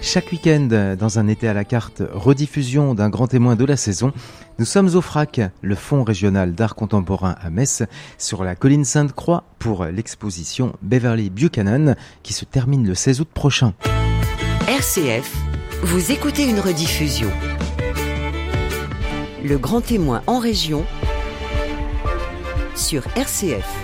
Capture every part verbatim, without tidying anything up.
Chaque week-end, dans un été à la carte, rediffusion d'un grand témoin de la saison, nous sommes au F R A C, le Fonds régional d'art contemporain à Metz, sur la colline Sainte-Croix pour l'exposition Beverly Buchanan qui se termine le seize août prochain. R C F, vous écoutez une rediffusion. Le grand témoin en région sur R C F.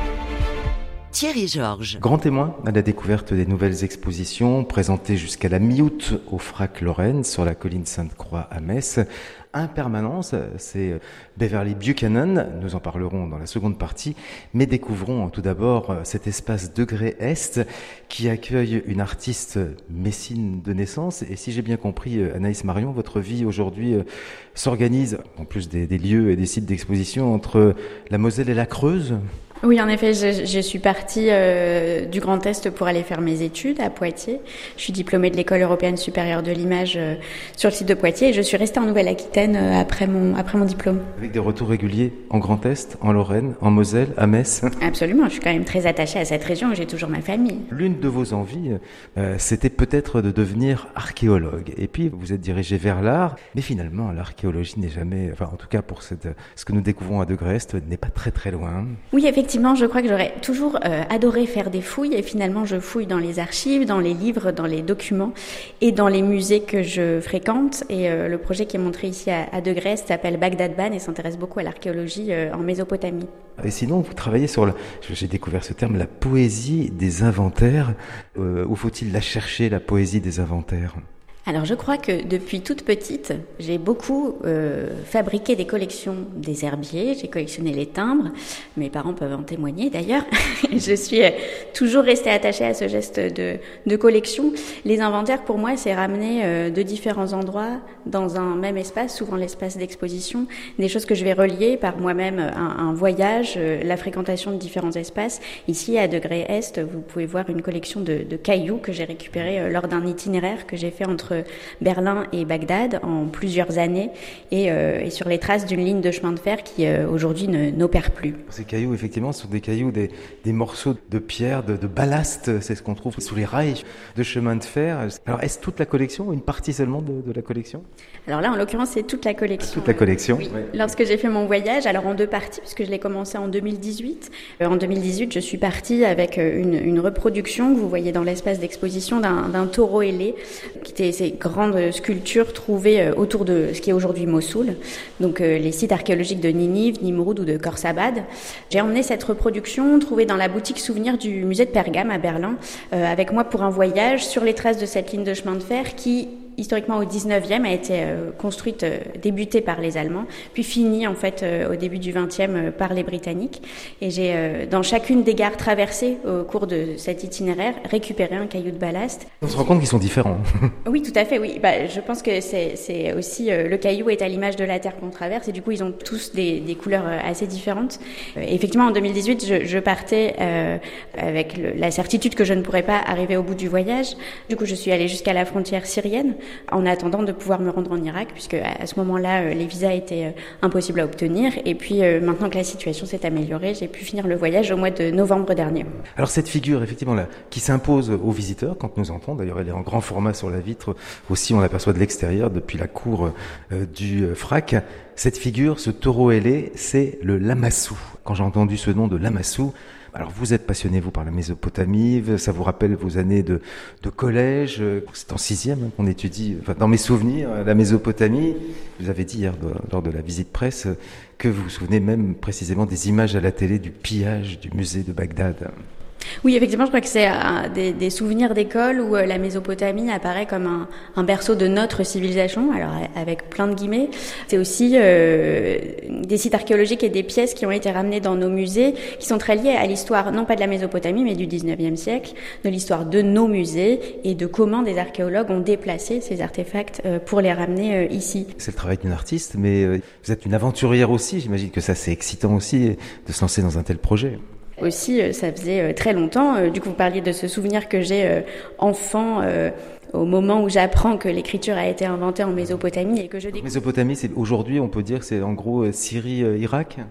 Thierry Georges. Grand témoin à la découverte des nouvelles expositions présentées jusqu'à la mi-août au F R A C Lorraine sur la colline Sainte-Croix à Metz. Impermanence, c'est Beverly Buchanan, nous en parlerons dans la seconde partie, mais découvrons tout d'abord cet espace Degré Est qui accueille une artiste messine de naissance. Et si j'ai bien compris, Anaïs Marion, votre vie aujourd'hui s'organise, en plus des, des lieux et des sites d'exposition, entre la Moselle et la Creuse. Oui, en effet, je, je suis partie euh, du Grand Est pour aller faire mes études à Poitiers. Je suis diplômée de l'École européenne supérieure de l'image euh, sur le site de Poitiers et je suis restée en Nouvelle-Aquitaine euh, après mon après mon diplôme. Avec des retours réguliers en Grand Est, en Lorraine, en Moselle, à Metz. Absolument, je suis quand même très attachée à cette région et j'ai toujours ma famille. L'une de vos envies, euh, c'était peut-être de devenir archéologue. Et puis, vous êtes dirigée vers l'art, mais finalement, l'archéologie n'est jamais, enfin en tout cas pour cette, ce que nous découvrons à Degré Est, n'est pas très très loin. Oui, effectivement. Effectivement, je crois que j'aurais toujours euh, adoré faire des fouilles et finalement je fouille dans les archives, dans les livres, dans les documents et dans les musées que je fréquente. Et euh, le projet qui est montré ici à, à Degré Est s'appelle Bagdad Ban et s'intéresse beaucoup à l'archéologie euh, en Mésopotamie. Et sinon, vous travaillez sur, le, j'ai découvert ce terme, la poésie des inventaires. Euh, où faut-il la chercher, la poésie des inventaires ? Alors je crois que depuis toute petite, j'ai beaucoup euh, fabriqué des collections des herbiers, j'ai collectionné les timbres, mes parents peuvent en témoigner d'ailleurs, je suis toujours restée attachée à ce geste de, de collection. Les inventaires pour moi c'est ramener euh, de différents endroits dans un même espace, souvent l'espace d'exposition, des choses que je vais relier par moi-même, un, un voyage, euh, la fréquentation de différents espaces. Ici à Degré Est, vous pouvez voir une collection de, de cailloux que j'ai récupérés euh, lors d'un itinéraire que j'ai fait entre Berlin et Bagdad en plusieurs années et, euh, et sur les traces d'une ligne de chemin de fer qui euh, aujourd'hui ne, n'opère plus. Ces cailloux, effectivement, sont des cailloux, des, des morceaux de pierre, de, de ballast, c'est ce qu'on trouve sous les rails de chemin de fer. Alors, est-ce toute la collection ou une partie seulement de, de la collection ? Alors là, en l'occurrence, c'est toute la collection. Toute la collection, oui. Ouais. Lorsque j'ai fait mon voyage, alors en deux parties, puisque je l'ai commencé en deux mille dix-huit. Euh, en deux mille dix-huit, je suis partie avec une, une reproduction que vous voyez dans l'espace d'exposition d'un, d'un taureau ailé, qui était ces grandes sculptures trouvées autour de ce qui est aujourd'hui Mossoul, donc euh, les sites archéologiques de Ninive, Nimroud ou de Khorsabad. J'ai emmené cette reproduction trouvée dans la boutique souvenir du musée de Pergame à Berlin, euh, avec moi pour un voyage sur les traces de cette ligne de chemin de fer qui, historiquement au dix-neuvième, a été euh, construite, euh, débutée par les Allemands, puis finie en fait euh, au début du vingtième euh, par les Britanniques. Et j'ai, euh, dans chacune des gares traversées au cours de cet itinéraire, récupéré un caillou de ballast. On se rend compte qu'ils sont différents. Oui, tout à fait, oui. Bah, je pense que c'est, c'est aussi, euh, le caillou est à l'image de la terre qu'on traverse et du coup, ils ont tous des, des couleurs euh, assez différentes. Euh, effectivement, en deux mille dix-huit, je, je partais euh, avec le, la certitude que je ne pourrais pas arriver au bout du voyage. Du coup, je suis allée jusqu'à la frontière syrienne, en attendant de pouvoir me rendre en Irak, puisque à ce moment-là, les visas étaient impossibles à obtenir. Et puis, maintenant que la situation s'est améliorée, j'ai pu finir le voyage au mois de novembre dernier. Alors cette figure, effectivement, là, qui s'impose aux visiteurs quand nous entrons, d'ailleurs elle est en grand format sur la vitre, aussi on l'aperçoit de l'extérieur, depuis la cour euh, du F R A C. Cette figure, ce taureau ailé, c'est le lamassou. Quand j'ai entendu ce nom de lamassou, alors vous êtes passionné, vous, par la Mésopotamie, ça vous rappelle vos années de, de collège, c'est en sixième hein, qu'on étudie, enfin, dans mes souvenirs, la Mésopotamie. Vous avez dit hier, de, lors de la visite presse, que vous vous souvenez même précisément des images à la télé du pillage du musée de Bagdad. Oui, effectivement, je crois que c'est un, des, des souvenirs d'école où euh, la Mésopotamie apparaît comme un, un berceau de notre civilisation, alors avec plein de guillemets. C'est aussi euh, des sites archéologiques et des pièces qui ont été ramenées dans nos musées, qui sont très liées à l'histoire, non pas de la Mésopotamie, mais du dix-neuvième siècle, de l'histoire de nos musées et de comment des archéologues ont déplacé ces artefacts euh, pour les ramener euh, ici. C'est le travail d'une artiste, mais euh, vous êtes une aventurière aussi, j'imagine que ça c'est excitant aussi de se lancer dans un tel projet. Aussi, ça faisait très longtemps. Du coup, vous parliez de ce souvenir que j'ai euh, enfant, euh, au moment où j'apprends que l'écriture a été inventée en Mésopotamie et que je découvre. Mésopotamie, c'est aujourd'hui, on peut dire, c'est en gros Syrie, euh, Irak.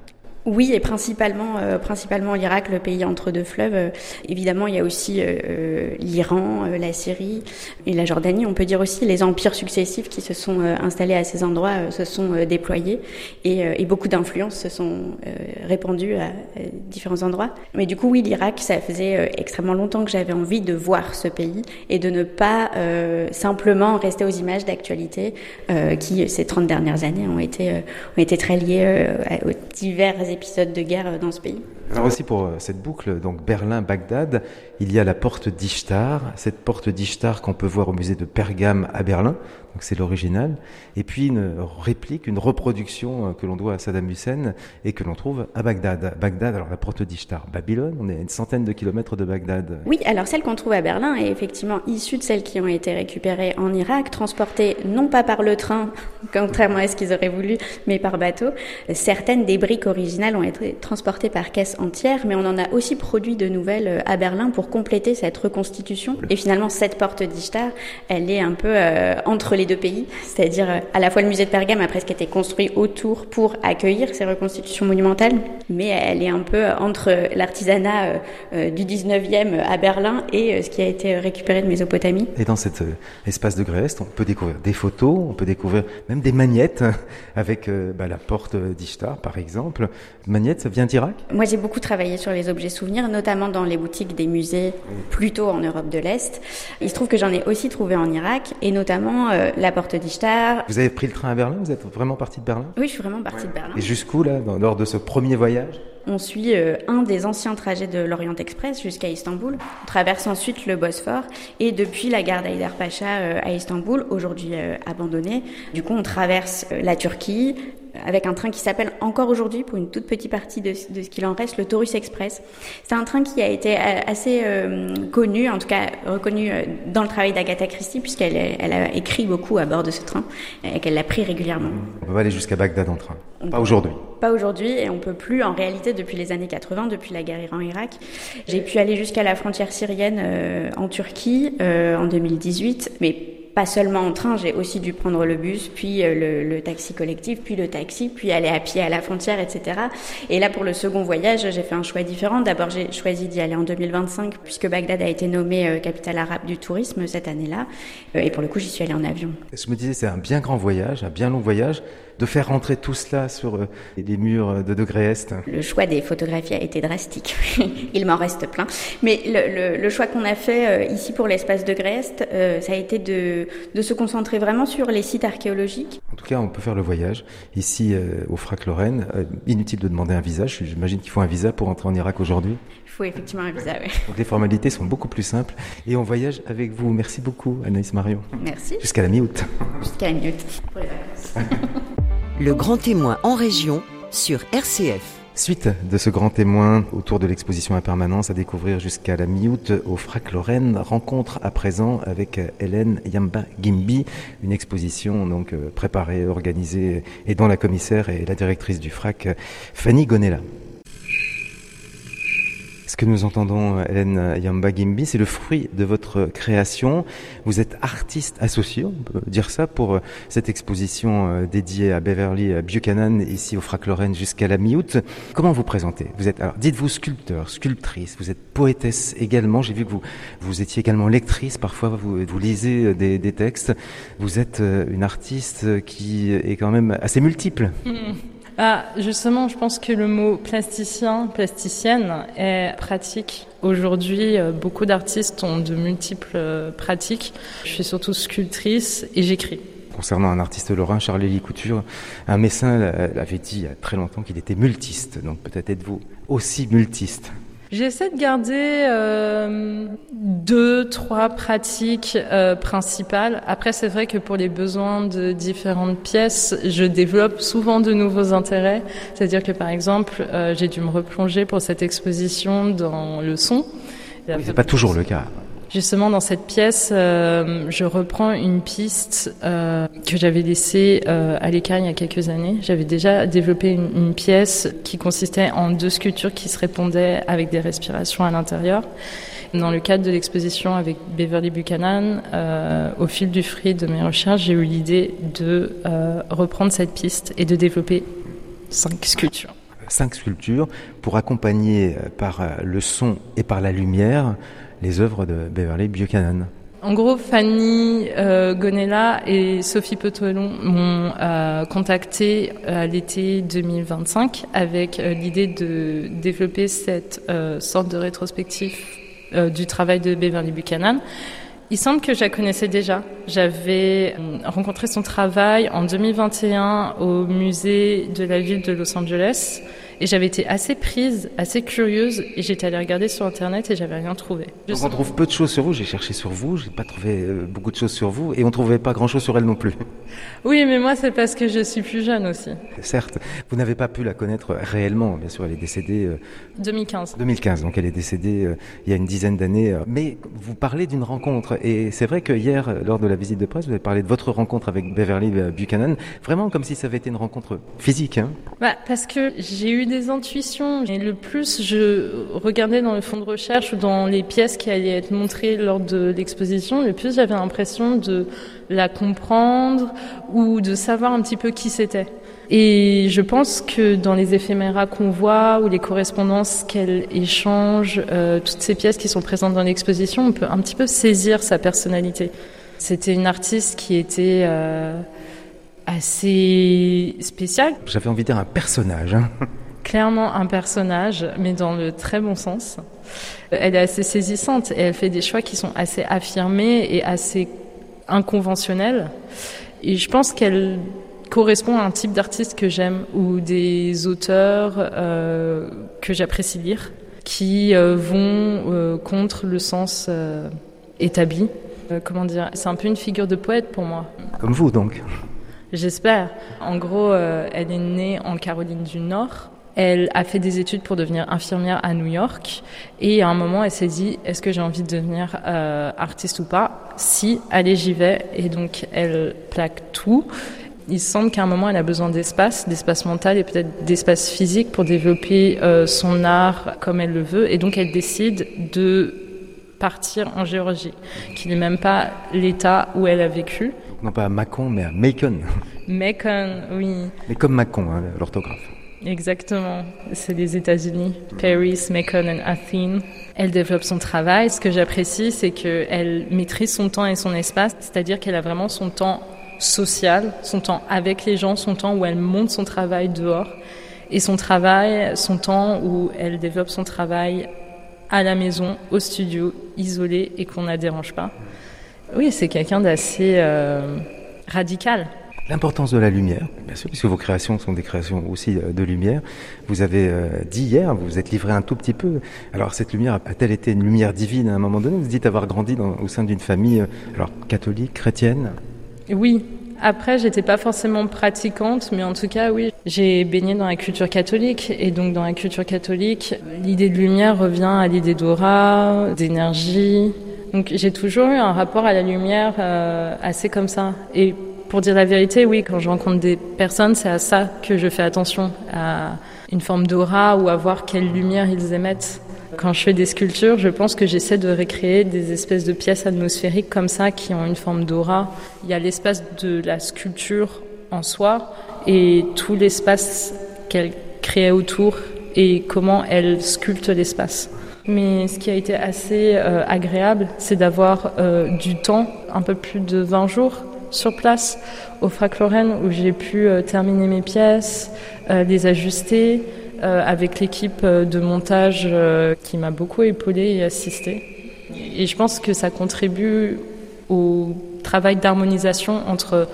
Oui, et principalement, euh, principalement l'Irak, le pays entre deux fleuves. Euh, évidemment, il y a aussi euh, l'Iran, euh, la Syrie et la Jordanie. On peut dire aussi les empires successifs qui se sont euh, installés à ces endroits euh, se sont euh, déployés et, euh, et beaucoup d'influences se sont euh, répandues à, à différents endroits. Mais du coup, oui, l'Irak, ça faisait euh, extrêmement longtemps que j'avais envie de voir ce pays et de ne pas euh, simplement rester aux images d'actualité euh, qui, ces trente dernières années, ont été, euh, ont été très liées euh, aux divers épisodes de guerre dans ce pays. Alors aussi pour cette boucle, donc Berlin-Bagdad, il y a la porte d'Ishtar, cette porte d'Ishtar qu'on peut voir au musée de Pergame à Berlin, donc c'est l'original, et puis une réplique, une reproduction que l'on doit à Saddam Hussein et que l'on trouve à Bagdad. Bagdad, alors la porte d'Ishtar, Babylone, on est à une centaine de kilomètres de Bagdad. Oui, alors celle qu'on trouve à Berlin est effectivement issue de celles qui ont été récupérées en Irak, transportées non pas par le train, contrairement à ce qu'ils auraient voulu, mais par bateau. Certaines des briques originales ont été transportées par caisse entière, mais on en a aussi produit de nouvelles à Berlin pour compléter cette reconstitution. Et finalement, cette porte d'Ishtar, elle est un peu euh, entre les deux pays, c'est-à-dire euh, à la fois le musée de Pergame a presque été construit autour pour accueillir ces reconstitutions monumentales, mais elle est un peu entre l'artisanat euh, euh, du dix-neuvième à Berlin et euh, ce qui a été récupéré de Mésopotamie. Et dans cet euh, espace de Gréest, on peut découvrir des photos, on peut découvrir même des magnettes avec euh, bah, la porte d'Ishtar, par exemple. Magnette, ça vient d'Irak ? Moi, j'ai beaucoup travaillé sur les objets souvenirs, notamment dans les boutiques des musées, plutôt en Europe de l'Est. Il se trouve que j'en ai aussi trouvé en Irak, et notamment euh, la porte d'Ishtar. Vous avez pris le train à Berlin ? Vous êtes vraiment parti de Berlin ? Oui, je suis vraiment partie de Berlin. Et jusqu'où, là, dans, lors de ce premier voyage ? On suit euh, un des anciens trajets de l'Orient Express jusqu'à Istanbul. On traverse ensuite le Bosphore et depuis la gare d'Haïdar Pacha euh, à Istanbul, aujourd'hui euh, abandonnée, du coup on traverse euh, la Turquie avec un train qui s'appelle encore aujourd'hui, pour une toute petite partie de, de ce qu'il en reste, le Taurus Express. C'est un train qui a été assez euh, connu, en tout cas reconnu euh, dans le travail d'Agatha Christie, puisqu'elle elle a écrit beaucoup à bord de ce train et qu'elle l'a pris régulièrement. On peut aller jusqu'à Bagdad en train. On pas aujourd'hui. Pas aujourd'hui, et on peut plus, en réalité, depuis les années quatre-vingts, depuis la guerre Iran-Irak. J'ai pu aller jusqu'à la frontière syrienne euh, en Turquie euh, en deux mille dix-huit, mais pas seulement en train, j'ai aussi dû prendre le bus, puis le, le taxi collectif, puis le taxi, puis aller à pied à la frontière, et cetera. Et là, pour le second voyage, j'ai fait un choix différent. D'abord, j'ai choisi d'y aller en deux mille vingt-cinq, puisque Bagdad a été nommée euh, capitale arabe du tourisme cette année-là. Euh, et pour le coup, j'y suis allée en avion. Je me disais, c'est un bien grand voyage, un bien long voyage, de faire rentrer tout cela sur euh, les murs de Degré Est. Le choix des photographies a été drastique. Il m'en reste plein. Mais le, le, le choix qu'on a fait euh, ici pour l'espace Degré Est, euh, ça a été de de se concentrer vraiment sur les sites archéologiques. En tout cas, on peut faire le voyage ici euh, au Frac-Lorraine. Euh, inutile de demander un visa. J'imagine qu'il faut un visa pour entrer en Irak aujourd'hui. Il faut effectivement un visa, oui. Donc les formalités sont beaucoup plus simples et on voyage avec vous. Merci beaucoup, Anaïs Marion. Merci. Jusqu'à la mi-août. Jusqu'à la mi-août pour les vacances. Le grand témoin en région sur R C F. Suite de ce grand témoin autour de l'exposition à permanence à découvrir jusqu'à la mi-août au Frac-Lorraine, rencontre à présent avec Hélène Yamba-Gimbi, une exposition donc préparée, organisée et dont la commissaire est la directrice du Frac, Fanny Gonella. Ce que nous entendons, Hélène Yamba-Gimbi, c'est le fruit de votre création. Vous êtes artiste associé, on peut dire ça, pour cette exposition dédiée à Beverly Buchanan, ici au Frac-Lorraine jusqu'à la mi-août. Comment vous présentez ? Vous êtes, alors, dites-vous sculpteur, sculptrice, vous êtes poétesse également. J'ai vu que vous, vous étiez également lectrice, parfois vous, vous lisez des, des textes. Vous êtes une artiste qui est quand même assez multiple. Mmh. Ah, justement, je pense que le mot plasticien, plasticienne est pratique. Aujourd'hui, beaucoup d'artistes ont de multiples pratiques. Je suis surtout sculptrice et j'écris. Concernant un artiste lorrain, Charles-Élie Couture, un médecin l'avait dit il y a très longtemps qu'il était multiste. Donc peut-être êtes-vous aussi multiste. J'essaie de garder euh, deux, trois pratiques euh, principales. Après, c'est vrai que pour les besoins de différentes pièces, je développe souvent de nouveaux intérêts. C'est-à-dire que, par exemple, euh, j'ai dû me replonger pour cette exposition dans le son. Oui, c'est pas toujours le cas. Justement, dans cette pièce, euh, je reprends une piste euh, que j'avais laissée euh, à l'écart il y a quelques années. J'avais déjà développé une, une pièce qui consistait en deux sculptures qui se répondaient avec des respirations à l'intérieur. Dans le cadre de l'exposition avec Beverly Buchanan, euh, au fil du fruit de mes recherches, j'ai eu l'idée de euh, reprendre cette piste et de développer cinq sculptures. cinq sculptures pour accompagner par le son et par la lumière les œuvres de Beverly Buchanan. En gros, Fanny euh, Gonella et Sophie Petolon m'ont euh, contacté à l'été deux mille vingt-cinq avec euh, l'idée de développer cette euh, sorte de rétrospectif euh, du travail de Beverly Buchanan. Il semble que je la connaissais déjà. J'avais rencontré son travail en deux mille vingt et un au musée de la ville de Los Angeles et j'avais été assez prise, assez curieuse et j'étais allée regarder sur internet et j'avais rien trouvé. Donc on trouve peu de choses sur vous, j'ai cherché sur vous, j'ai pas trouvé beaucoup de choses sur vous et on trouvait pas grand chose sur elle non plus. Oui, mais moi c'est parce que je suis plus jeune aussi. Certes, vous n'avez pas pu la connaître réellement, bien sûr elle est décédée... Euh, deux mille quinze. deux mille quinze, donc elle est décédée euh, il y a une dizaine d'années. Euh, mais vous parlez d'une rencontre et c'est vrai que hier, lors de la visite de presse, vous avez parlé de votre rencontre avec Beverly Buchanan, vraiment comme si ça avait été une rencontre physique. Hein. Bah, parce que j'ai eu des intuitions et le plus je regardais dans le fond de recherche ou dans les pièces qui allaient être montrées lors de l'exposition, le plus j'avais l'impression de la comprendre ou de savoir un petit peu qui c'était. Et je pense que dans les éphéméras qu'on voit ou les correspondances qu'elle échange, euh, toutes ces pièces qui sont présentes dans l'exposition, on peut un petit peu saisir sa personnalité. C'était une artiste qui était euh, assez spéciale. J'avais envie de dire un personnage. Hein. Clairement un personnage, mais dans le très bon sens. Elle est assez saisissante et elle fait des choix qui sont assez affirmés et assez inconventionnels. Et je pense qu'elle correspond à un type d'artiste que j'aime ou des auteurs euh, que j'apprécie lire qui euh, vont euh, contre le sens euh, établi. Euh, comment dire ? C'est un peu une figure de poète pour moi. Comme vous donc ? J'espère. En gros, euh, elle est née en Caroline du Nord. Elle a fait des études pour devenir infirmière à New York et à un moment elle s'est dit est-ce que j'ai envie de devenir euh, artiste ou pas ? Si, allez j'y vais et donc elle plaque tout. Il semble qu'à un moment elle a besoin d'espace, d'espace mental et peut-être d'espace physique pour développer euh, son art comme elle le veut et donc elle décide de partir en Géorgie, qui n'est même pas l'état où elle a vécu. Non pas à Macon mais à Macon. Macon, oui. Mais comme Macon, hein, l'orthographe. Exactement, c'est les États-Unis, Paris, Macon et Athènes. Elle développe son travail. Ce que j'apprécie, c'est qu'elle maîtrise son temps et son espace, c'est-à-dire qu'elle a vraiment son temps social, son temps avec les gens, son temps où elle monte son travail dehors, et son travail, son temps où elle développe son travail à la maison, au studio, isolé et qu'on ne la dérange pas. Oui, c'est quelqu'un d'assez euh, radical. L'importance de la lumière, bien sûr, puisque vos créations sont des créations aussi de lumière. Vous avez euh, dit hier, vous vous êtes livré un tout petit peu. Alors cette lumière a-t-elle été une lumière divine à un moment donné ? Vous dites avoir grandi dans, au sein d'une famille euh, alors catholique, chrétienne ? Oui. Après, j'étais pas forcément pratiquante, mais en tout cas, oui, j'ai baigné dans la culture catholique. Et donc, dans la culture catholique, l'idée de lumière revient à l'idée d'aura, d'énergie. Donc, j'ai toujours eu un rapport à la lumière euh, assez comme ça. Et pour dire la vérité, oui, quand je rencontre des personnes, c'est à ça que je fais attention, à une forme d'aura ou à voir quelle lumière ils émettent. Quand je fais des sculptures, je pense que j'essaie de recréer des espèces de pièces atmosphériques comme ça qui ont une forme d'aura. Il y a l'espace de la sculpture en soi et tout l'espace qu'elle crée autour et comment elle sculpte l'espace. Mais ce qui a été assez euh, agréable, c'est d'avoir euh, du temps, un peu plus de vingt jours, sur place au Frac Lorraine où j'ai pu euh, terminer mes pièces, euh, les ajuster euh, avec l'équipe euh, de montage euh, qui m'a beaucoup épaulée et assistée. Et je pense que ça contribue au travail d'harmonisation entre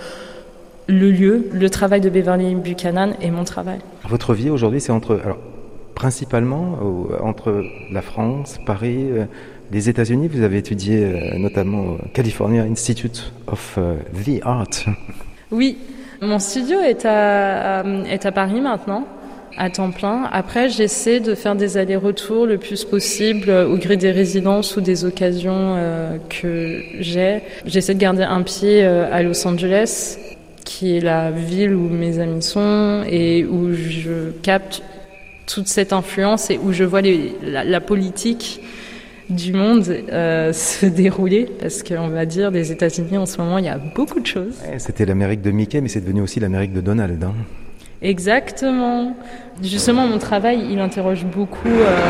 le lieu, le travail de Beverly Buchanan et mon travail. Votre vie aujourd'hui, c'est entre, alors, principalement euh, entre la France, Paris, euh, les États-Unis. Vous avez étudié euh, notamment au California Institute of uh, the Art. Oui, mon studio est à, est à Paris maintenant, à temps plein. Après, j'essaie de faire des allers-retours le plus possible au gré des résidences ou des occasions euh, que j'ai. J'essaie de garder un pied euh, à Los Angeles, qui est la ville où mes amis sont et où je capte toute cette influence et où je vois les, la, la politique du monde euh, se dérouler, parce qu'on va dire des États-Unis en ce moment il y a beaucoup de choses. Ouais, c'était l'Amérique de Mickey, mais c'est devenu aussi l'Amérique de Donald. Hein. Exactement. Justement, mon travail, il interroge beaucoup...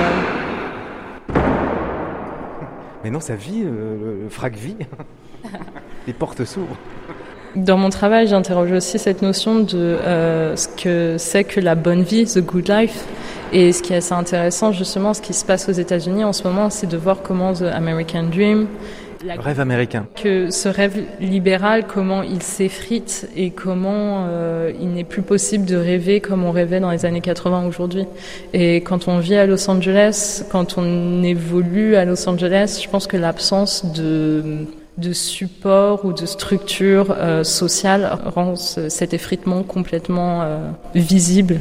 Euh... Mais non, ça vit, euh, le frac vit. Les portes s'ouvrent. Dans mon travail, j'interroge aussi cette notion de euh, ce que c'est que la bonne vie, the good life. Et ce qui est assez intéressant, justement, ce qui se passe aux États-Unis en ce moment, c'est de voir comment the American Dream, la... le rêve américain, que ce rêve libéral, comment il s'effrite et comment euh, il n'est plus possible de rêver comme on rêvait dans les années quatre-vingts aujourd'hui. Et quand on vit à Los Angeles, quand on évolue à Los Angeles, je pense que l'absence de de support ou de structure euh, sociale rend ce, cet effritement complètement euh, visible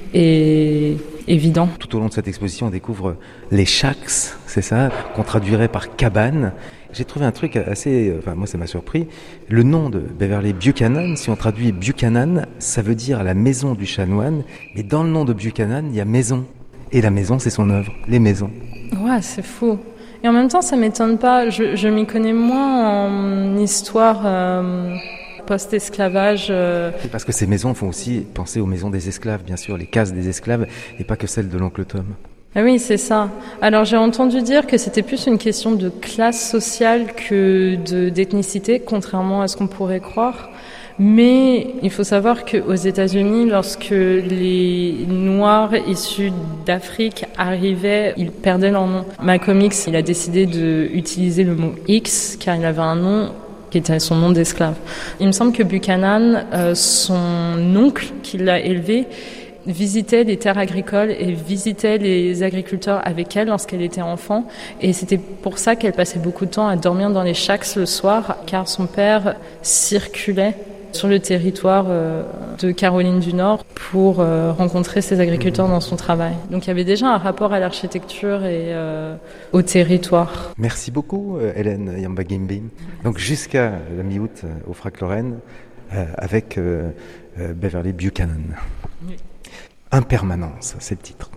et évident. Tout au long de cette exposition, on découvre les shacks, c'est ça, qu'on traduirait par cabane. J'ai trouvé un truc assez, enfin moi ça m'a surpris, le nom de Beverly Buchanan, si on traduit Buchanan, ça veut dire la maison du chanoine, mais dans le nom de Buchanan, il y a maison. Et la maison, c'est son œuvre, les maisons. Ouais, c'est fou. Et en même temps, ça m'étonne pas. Je, je m'y connais moins en histoire euh, post-esclavage. Euh. C'est parce que ces maisons font aussi penser aux maisons des esclaves, bien sûr, les cases des esclaves, et pas que celles de l'oncle Tom. Ah oui, c'est ça. Alors j'ai entendu dire que c'était plus une question de classe sociale que de, d'ethnicité, contrairement à ce qu'on pourrait croire. Mais il faut savoir qu'aux États-Unis, lorsque les Noirs issus d'Afrique arrivaient, ils perdaient leur nom. Malcolm X, il a décidé d'utiliser le mot X car il avait un nom qui était son nom d'esclave. Il me semble que Buchanan, euh, son oncle qui l'a élevé, visitait les terres agricoles et visitait les agriculteurs avec elle lorsqu'elle était enfant. Et c'était pour ça qu'elle passait beaucoup de temps à dormir dans les shacks le soir, car son père circulait sur le territoire euh, de Caroline du Nord pour euh, rencontrer ses agriculteurs dans son travail. Donc il y avait déjà un rapport à l'architecture et euh, au territoire. Merci beaucoup euh, Hélène Yamba-Gimbin. Donc jusqu'à la mi-août euh, au Frac Lorraine euh, avec euh, euh, Beverly Buchanan. Oui. Impermanence, c'est le titre.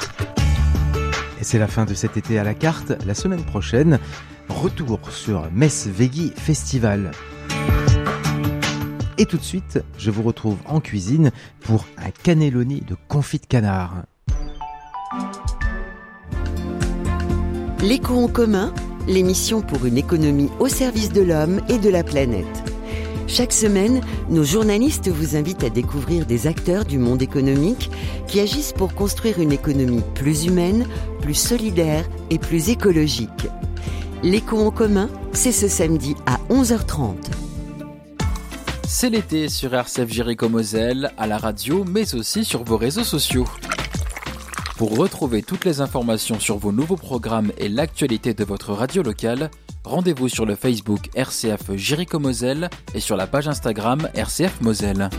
Et c'est la fin de cet été à la carte. La semaine prochaine, retour sur Metz Veggie Festival. Et tout de suite, je vous retrouve en cuisine pour un cannelloni de confit de canard. L'écho en commun, l'émission pour une économie au service de l'homme et de la planète. Chaque semaine, nos journalistes vous invitent à découvrir des acteurs du monde économique qui agissent pour construire une économie plus humaine, plus solidaire et plus écologique. L'écho en commun, c'est ce samedi à onze heures trente. C'est l'été sur R C F Jéricho-Moselle, à la radio, mais aussi sur vos réseaux sociaux. Pour retrouver toutes les informations sur vos nouveaux programmes et l'actualité de votre radio locale, rendez-vous sur le Facebook R C F Jéricho-Moselle et sur la page Instagram R C F Moselle.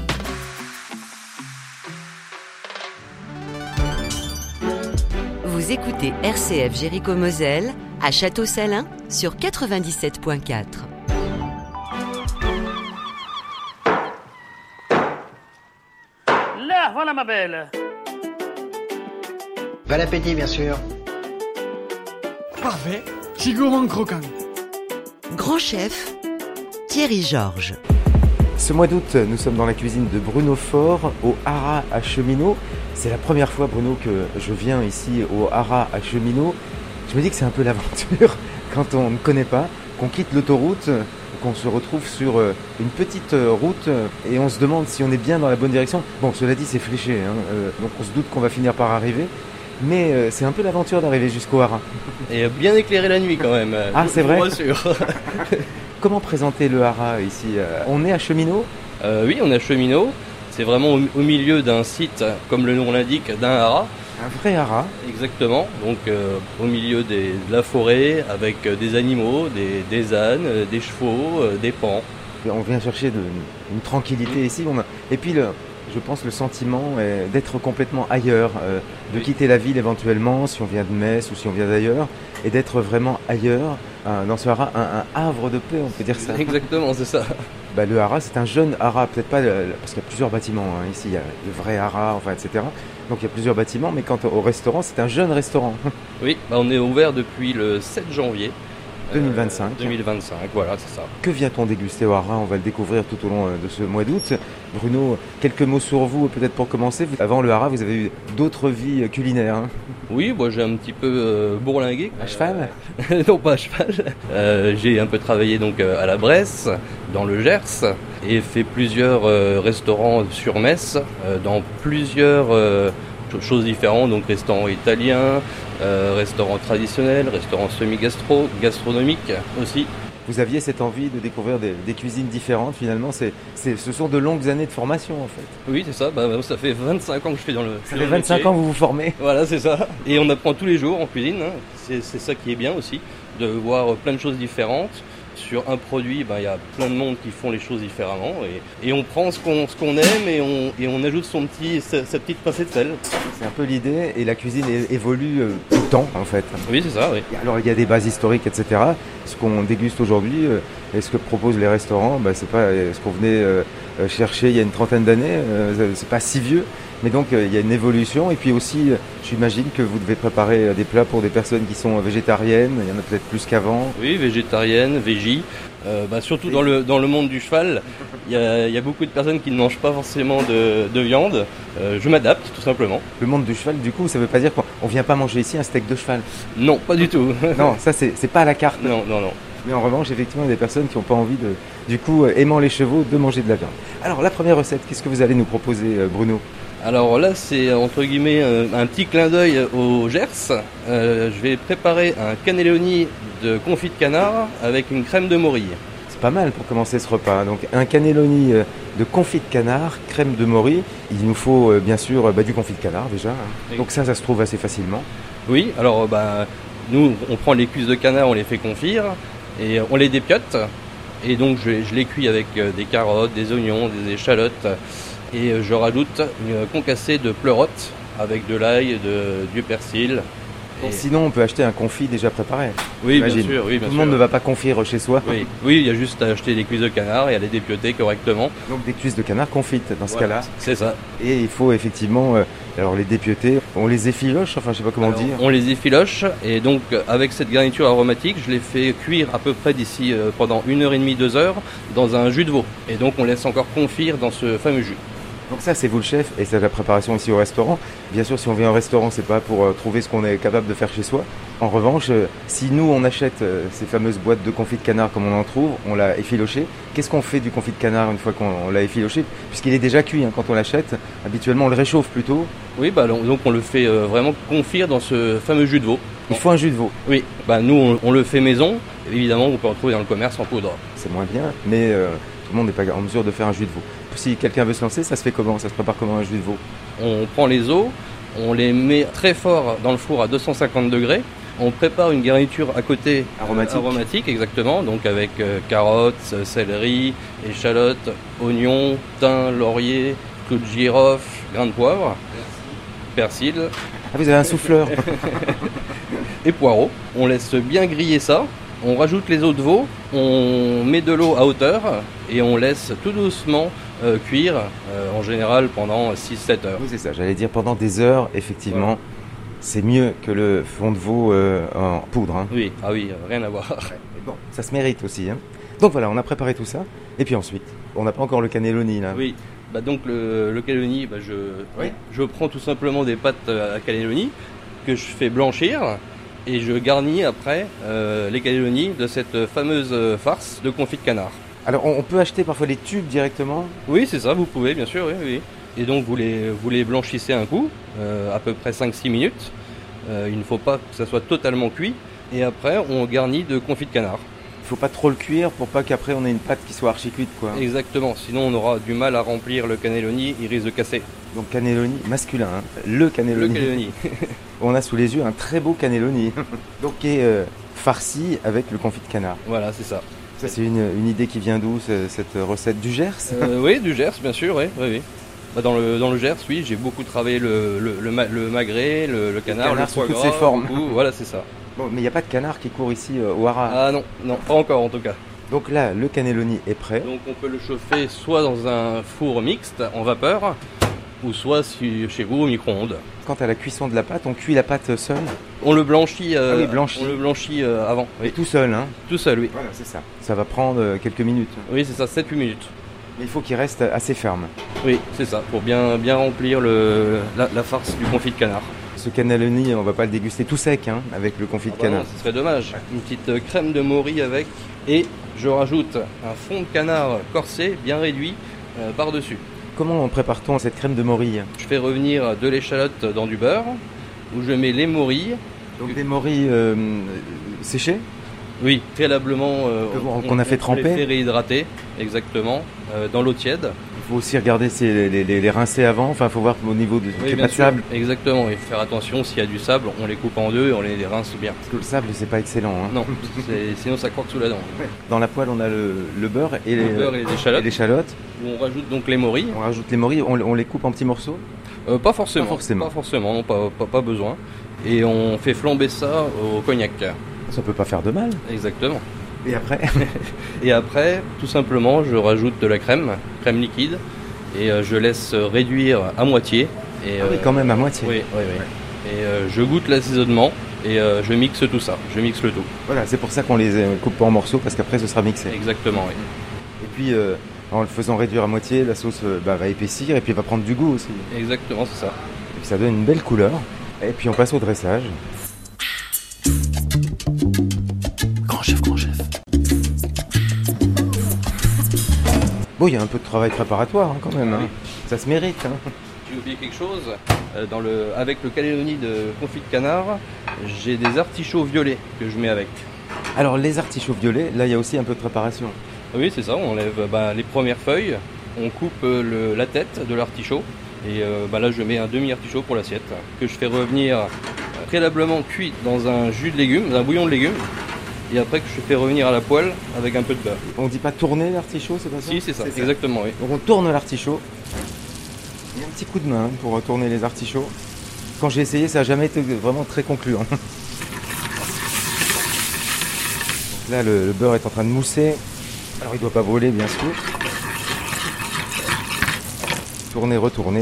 Vous écoutez R C F Jéricho-Moselle à Château-Salins sur quatre-vingt-dix-sept point quatre. Là, voilà ma belle. Bon appétit, bien sûr. Parfait, c'est gourmand croquant. Grand chef, Thierry Georges. Ce mois d'août, nous sommes dans la cuisine de Bruno Faure, au Haras à Cheminot. C'est la première fois, Bruno, que je viens ici au Haras à Cheminot. Je me dis que c'est un peu l'aventure quand on ne connaît pas, qu'on quitte l'autoroute, qu'on se retrouve sur une petite route et on se demande si on est bien dans la bonne direction. Bon, cela dit, c'est fléché, hein, euh, donc on se doute qu'on va finir par arriver. Mais euh, c'est un peu l'aventure d'arriver jusqu'au Haras. Et bien éclairé la nuit quand même. Ah, c'est vrai. Je vous rassure. Comment présenter le Haras ici ? On est à Cheminot ? euh, Oui, on est à Cheminot. C'est vraiment au, au milieu d'un site, comme le nom l'indique, d'un haras. Un vrai haras. Exactement. Donc euh, au milieu des, de la forêt, avec euh, des animaux, des, des ânes, euh, des chevaux, euh, des paons. On vient chercher de, une tranquillité ici. On a... Et puis le... je pense le sentiment est d'être complètement ailleurs, euh, de oui. quitter la ville éventuellement si on vient de Metz ou si on vient d'ailleurs, et d'être vraiment ailleurs, euh, dans ce haras, un, un havre de paix, on peut dire ça. Exactement, c'est ça. Bah, le haras, c'est un jeune haras, peut-être pas, parce qu'il y a plusieurs bâtiments, hein. Ici il y a le vrai haras, enfin, et cetera. Donc il y a plusieurs bâtiments, mais quant au restaurant, c'est un jeune restaurant. Oui, bah, on est ouvert depuis le sept janvier, deux mille vingt-cinq. Euh, deux mille vingt-cinq, voilà, c'est ça. Que vient-on déguster au Haras? On va le découvrir tout au long de ce mois d'août. Bruno, quelques mots sur vous, peut-être pour commencer. Avant le Haras, vous avez eu d'autres vies culinaires. Hein? Oui, moi j'ai un petit peu euh, bourlingué. À cheval? euh, Non, pas à cheval. Euh, j'ai un peu travaillé donc à la Bresse, dans le Gers, et fait plusieurs euh, restaurants sur Metz, euh, dans plusieurs euh, choses différentes, donc restaurants italiens, euh, restaurants traditionnels, restaurants semi-gastro, gastronomiques aussi. Vous aviez cette envie de découvrir des, des cuisines différentes, finalement, c'est, c'est, ce sont de longues années de formation en fait. Oui, c'est ça, bah, ça fait vingt-cinq ans que je fais dans le Ça fait vingt-cinq ans que vous vous formez. Voilà, c'est ça. Et on apprend tous les jours en cuisine, hein. c'est, c'est ça qui est bien aussi, de voir plein de choses différentes. Sur un produit, ben, y a plein de monde qui font les choses différemment et, et on prend ce qu'on, ce qu'on aime et on, et on ajoute son petit, sa, sa petite pincée de sel. C'est un peu l'idée et la cuisine é- évolue euh, tout le temps en fait. Oui, c'est ça, oui. Alors il y a des bases historiques, et cetera. Ce qu'on déguste aujourd'hui euh, et ce que proposent les restaurants, ben, c'est pas euh, ce qu'on venait euh, chercher il y a une trentaine d'années, euh, c'est pas si vieux. Mais donc euh, il y a une évolution et puis aussi euh, j'imagine que vous devez préparer euh, des plats pour des personnes qui sont végétariennes, il y en a peut-être plus qu'avant. Oui, végétarienne, végie, euh, bah, surtout dans le, dans le monde du cheval, il y a, y a beaucoup de personnes qui ne mangent pas forcément de, de viande, euh, je m'adapte tout simplement. Le monde du cheval, du coup, ça veut pas dire qu'on vient pas manger ici un steak de cheval? Non, pas du tout. Non, ça c'est, c'est pas à la carte. Non, non, non. Mais en revanche, effectivement, il y a des personnes qui n'ont pas envie, de, du coup, euh, aimant les chevaux, de manger de la viande. Alors la première recette, qu'est-ce que vous allez nous proposer, euh, Bruno? Alors là, c'est entre guillemets un, un petit clin d'œil au Gers. Euh, je vais préparer un cannelloni de confit de canard avec une crème de morille. C'est pas mal pour commencer ce repas. Donc un cannelloni euh, de confit de canard, crème de morille. Il nous faut euh, bien sûr euh, bah, du confit de canard déjà. Hein. Donc ça, ça se trouve assez facilement. Oui, alors bah, nous, on prend les cuisses de canard, on les fait confire et on les dépiote. Et donc je, je les cuis avec euh, des carottes, des oignons, des échalotes. Et je rajoute une concassée de pleurote avec de l'ail, de, du persil. Et... Sinon, on peut acheter un confit déjà préparé. Oui, j'imagine. bien sûr. Oui, bien Tout le sûr. monde ne va pas confire chez soi. Oui, oui, il y a juste à acheter des cuisses de canard et à les dépioter correctement. Donc des cuisses de canard confites dans ce voilà, cas-là. C'est ça. Et il faut effectivement euh, alors les dépioter. On les effiloche, enfin je sais pas comment alors, dire. On les effiloche et donc avec cette garniture aromatique, je les fais cuire à peu près d'ici euh, pendant une heure et demie, deux heures dans un jus de veau. Et donc on laisse encore confire dans ce fameux jus. Donc ça c'est vous le chef et c'est la préparation ici au restaurant. Bien sûr si on vient au restaurant c'est pas pour euh, trouver ce qu'on est capable de faire chez soi. En revanche euh, si nous on achète euh, ces fameuses boîtes de confit de canard comme on en trouve, on l'a effiloché. Qu'est-ce qu'on fait du confit de canard une fois qu'on l'a effiloché? Puisqu'il est déjà cuit hein, quand on l'achète, habituellement on le réchauffe plutôt. Oui bah donc on le fait euh, vraiment confire dans ce fameux jus de veau. Il faut un jus de veau. Oui, bah nous on, on le fait maison, évidemment on peut en trouver dans le commerce en poudre. C'est moins bien mais euh, tout le monde n'est pas en mesure de faire un jus de veau. Si quelqu'un veut se lancer, ça se fait comment? Ça se prépare comment un jus de veau? On prend les os, on les met très fort dans le four à deux cent cinquante degrés. On prépare une garniture à côté aromatique, euh, aromatique exactement, donc avec euh, carottes, céleri, échalotes, oignons, thym, laurier, clou de girofle, grains de poivre, persil. Ah, vous avez un souffleur. Et poireaux. On laisse bien griller ça. On rajoute les os de veau, on met de l'eau à hauteur et on laisse tout doucement euh, cuire, euh, en général pendant six sept heures. Oui, c'est ça, j'allais dire pendant des heures, effectivement, voilà. C'est mieux que le fond de veau euh, en poudre. Hein. Oui, ah oui, rien à voir. Mais bon, ça se mérite aussi. Hein. Donc voilà, on a préparé tout ça. Et puis ensuite, on n'a pas encore le cannelloni là. Oui, bah donc le, le cannelloni, bah je, oui. je prends tout simplement des pâtes à cannelloni que je fais blanchir. Et je garnis après euh, les cannelloni de cette fameuse farce de confit de canard. Alors on peut acheter parfois les tubes directement? Oui, c'est ça, vous pouvez bien sûr, oui. oui. Et donc vous les, vous les blanchissez un coup, euh, à peu près cinq six minutes. Euh, il ne faut pas que ça soit totalement cuit. Et après on garnit de confit de canard. Il ne faut pas trop le cuire pour pas qu'après on ait une pâte qui soit archi cuite quoi. Exactement, sinon on aura du mal à remplir le cannelloni, il risque de casser. Donc cannelloni masculin, hein. le cannelloni. Le cannelloni. On a sous les yeux un très beau cannelloni, donc qui est euh, farci avec le confit de canard. Voilà, c'est ça. Ça c'est une, une idée qui vient d'où, cette recette? Du Gers? euh, Oui, du Gers, bien sûr, oui. oui, oui. Bah dans, le, dans le Gers, oui, j'ai beaucoup travaillé le, le, le, le magret, le, le canard, le, canard le foie sous gras. toutes ses formes. Beaucoup, voilà, c'est ça. Bon, mais il n'y a pas de canard qui court ici euh, au Haras? Ah non, non, pas encore en tout cas. Donc là, le cannelloni est prêt. Donc on peut le chauffer soit dans un four mixte en vapeur, ou soit si, chez vous au micro-ondes. Quant à la cuisson de la pâte, on cuit la pâte seule. On le blanchit, euh, ah oui, blanchi. on le blanchit euh, avant. Oui. Tout seul, hein. Tout seul, oui. Voilà, c'est ça. Ça va prendre euh, quelques minutes. Oui, c'est ça, sept huit minutes. Mais il faut qu'il reste assez ferme. Oui, c'est ça, pour bien, bien remplir le, la, la farce du confit de canard. Ce cannelloni, on va pas le déguster tout sec, hein, avec le confit Ah de bah canard. non, ce serait dommage. Une petite euh, crème de mori avec, et je rajoute un fond de canard corsé, bien réduit, euh, par-dessus. Comment on prépare-t-on cette crème de morille? Je fais revenir de l'échalote dans du beurre, où je mets les morilles. Donc des morilles euh, séchées? Oui, préalablement, euh, qu'on on, a fait on tremper. les fait réhydrater, exactement, euh, dans l'eau tiède. Il faut aussi regarder si les, les, les rincer avant, enfin il faut voir au niveau de Oui, qu'il n'y ait bien pas de sûr. sable. Exactement, et faire attention, s'il y a du sable, on les coupe en deux et on les rince bien. Parce que le sable, c'est pas excellent. Hein. Non, c'est, sinon ça croque sous la dent. Dans la poêle, on a le, le beurre et les, Le beurre et les échalotes. et l'échalote. Où on rajoute donc les morilles. On rajoute les morilles, on, on les coupe en petits morceaux. Euh, pas forcément. Pas forcément. Pas forcément, non, pas, pas, pas besoin. Et on fait flamber ça au cognac. Ça peut pas faire de mal. Exactement. Et après Et après, tout simplement, je rajoute de la crème, crème liquide, et euh, je laisse réduire à moitié. Et, ah oui, euh, quand même à moitié. Oui, oui, oui. Et euh, je goûte l'assaisonnement et euh, je mixe tout ça. Je mixe le tout. Voilà, c'est pour ça qu'on les euh, coupe pas en morceaux, parce qu'après ce sera mixé. Exactement, oui. Et puis, euh, en le faisant réduire à moitié, la sauce euh, bah, va épaissir et puis va prendre du goût aussi. Exactement, c'est ça. Et puis ça donne une belle couleur. Et puis on passe au dressage. Grand chef, grand chef. Bon, il y a un peu de travail préparatoire hein, quand même. Hein. Oui. Ça se mérite. Hein. J'ai oublié quelque chose. Euh, dans le, avec le cannelloni de confit de canard, j'ai des artichauts violets que je mets avec. Alors les artichauts violets, là il y a aussi un peu de préparation. Oui, c'est ça. On enlève bah, les premières feuilles, on coupe euh, le, la tête de l'artichaut. Et euh, bah, là, je mets un demi-artichaut pour l'assiette que je fais revenir euh, préalablement cuit dans un jus de légumes, dans un bouillon de légumes. Et après que je fais revenir à la poêle avec un peu de beurre. On dit pas tourner l'artichaut, c'est pas ça? Si, c'est ça, exactement, oui. Donc on tourne l'artichaut. Il y a un petit coup de main hein, pour tourner les artichauts. Quand j'ai essayé, ça n'a jamais été vraiment très concluant. Donc là, le, le beurre est en train de mousser. Alors il ne doit pas brûler, bien sûr. Tourner, retourner.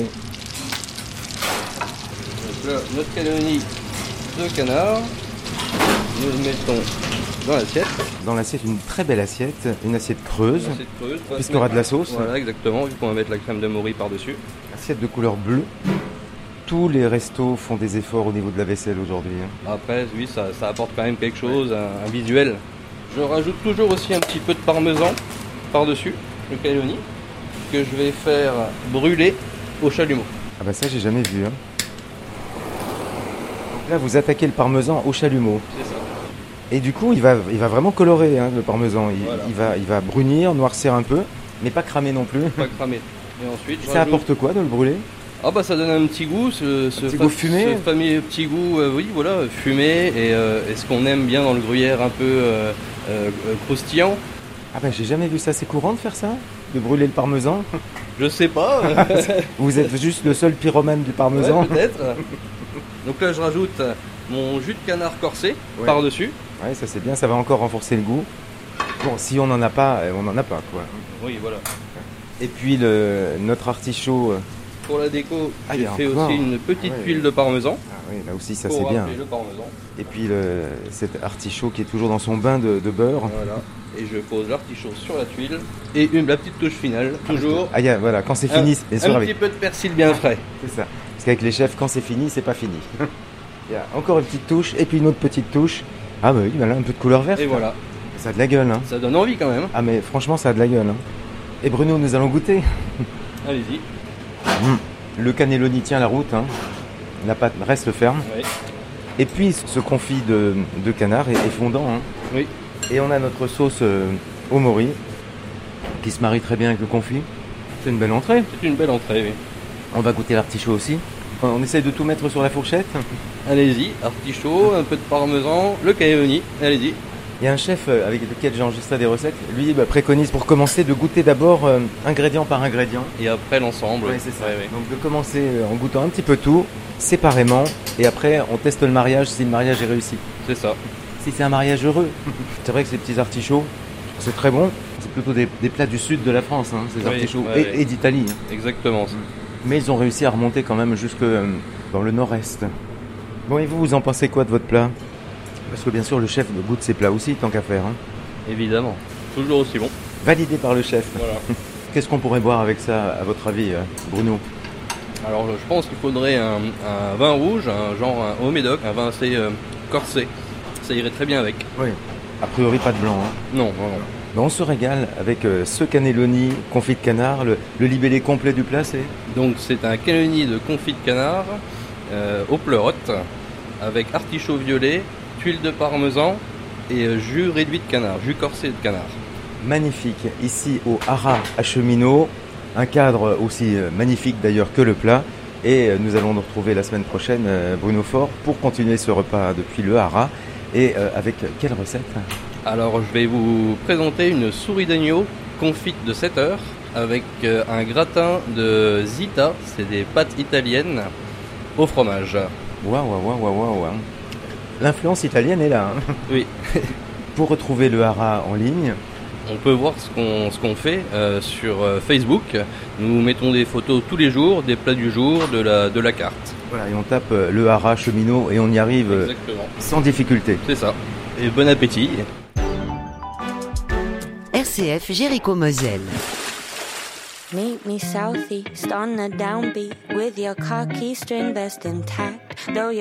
Donc là, notre cannelloni de canard, nous le mettons dans l'assiette. Dans l'assiette, une très belle assiette, une assiette creuse, Une assiette creuse, puisqu'il y aura de la sauce. Voilà, exactement, vu qu'on va mettre la crème de mori par-dessus. Assiette de couleur bleue. Tous les restos font des efforts au niveau de la vaisselle aujourd'hui. hein. Après, oui, ça, ça apporte quand même quelque chose, un, un visuel. Je rajoute toujours aussi un petit peu de parmesan par-dessus, le cannelloni, que je vais faire brûler au chalumeau. Ah bah ça, j'ai jamais vu. Hein. Donc là, vous attaquez le parmesan au chalumeau. C'est ça. Et du coup, il va, il va vraiment colorer hein, le parmesan. Il, Voilà. il va, il va brunir, noircir un peu, mais pas cramer non plus. Pas cramé. Et ensuite, je Ça rajoute- apporte quoi de le brûler? Ah bah ça donne un petit goût, ce, ce, petit goût fumé. ce fameux petit goût, euh, oui voilà, fumé et, euh, et ce qu'on aime bien dans le gruyère un peu euh, euh, croustillant. Ah bah j'ai jamais vu ça. C'est courant de faire ça? De brûler le parmesan? Je sais pas, Vous êtes juste le seul pyromane du parmesan? ouais, peut-être. Donc là je rajoute mon jus de canard corsé Ouais. par-dessus. Ouais, ça c'est bien, ça va encore renforcer le goût. Bon, si on n'en a pas, euh, on n'en a pas quoi. Oui voilà. Et puis le, notre artichaut. euh, Pour la déco, Ah, il y j'ai a fait encore. aussi une petite Ouais. tuile de parmesan. Ah oui, là aussi ça pour c'est bien. rappeler le parmesan. Et puis le, cet artichaut qui est toujours dans son bain de, de beurre. Voilà. Et je pose l'artichaut sur la tuile. Et une, la petite touche finale, toujours. Ah, y a- voilà, quand c'est un, fini, bien sûr, un avec. petit peu de persil bien frais. C'est ça. Parce qu'avec les chefs, quand c'est fini, c'est pas fini. Il y a encore une petite touche et puis une autre petite touche. Ah bah oui, voilà, un peu de couleur verte. Et voilà. Ça a de la gueule, hein. Ça donne envie quand même. Ah mais franchement, ça a de la gueule. Hein. Et Bruno, nous allons goûter. Allez-y. Le cannelloni tient la route, hein. La pâte reste ferme. Oui. Et puis ce confit de, de canard est, est fondant. Hein. Oui. Et on a notre sauce euh, au mori qui se marie très bien avec le confit. C'est une belle entrée. C'est une belle entrée, oui. On va goûter l'artichaut aussi. On essaye de tout mettre sur la fourchette. Allez-y, artichaut, un peu de parmesan, le cannelloni, allez-y. Il y a un chef euh, avec lequel j'ai enregistré des recettes. Lui bah, préconise pour commencer de goûter d'abord euh, ingrédient par ingrédient. Et après l'ensemble. Ouais, c'est ça. Ouais, ouais. Donc de commencer euh, en goûtant un petit peu tout, séparément, et après on teste le mariage si le mariage est réussi. C'est ça. Si c'est un mariage heureux. C'est vrai que ces petits artichauts, c'est très bon. C'est plutôt des, des plats du sud de la France, hein, ces Oui, artichauts, ouais, et, ouais. et d'Italie. hein. Exactement. Mais ils ont réussi à remonter quand même jusque euh, dans le nord-est. Bon, et vous, vous en pensez quoi de votre plat? Parce que bien sûr, le chef goûte ses plats aussi, tant qu'à faire. Hein. Évidemment, toujours aussi bon. Validé par le chef. Voilà. Qu'est-ce qu'on pourrait boire avec ça, à votre avis, Bruno? Alors je pense qu'il faudrait un, un vin rouge, un genre un haut médoc, un vin assez euh, corsé. Ça irait très bien avec. Oui. A priori, pas de blanc. Hein. Non, non, non. Ben, on se régale avec euh, ce cannelloni confit de canard. Le, le libellé complet du plat, c'est? Donc c'est un cannelloni de confit de canard euh, aux pleurotes avec artichaut violet, tuile de parmesan et euh, jus réduit de canard, jus corsé de canard. Magnifique. Ici au Haras à Cheminot. Un cadre aussi euh, magnifique d'ailleurs que le plat. Et euh, nous allons nous retrouver la semaine prochaine, euh, Bruno Faure, pour continuer ce repas depuis le Haras. Et euh, avec quelle recette? Alors je vais vous présenter une souris d'agneau confite de sept heures avec euh, un gratin de zita, c'est des pâtes italiennes au fromage. Waouh, waouh, waouh, waouh, waouh. L'influence italienne est là. Hein. Oui. Pour retrouver le Haras en ligne, on peut voir ce qu'on, ce qu'on fait euh, sur euh, Facebook. Nous mettons des photos tous les jours, des plats du jour, de la, de la carte. Voilà, et on tape euh, le Haras Cheminot et on y arrive euh, sans difficulté. C'est ça. Et bon appétit. R C F Jéricho-Moselle. Meet me southeast on a downbeat with your khaki string vest intact. Though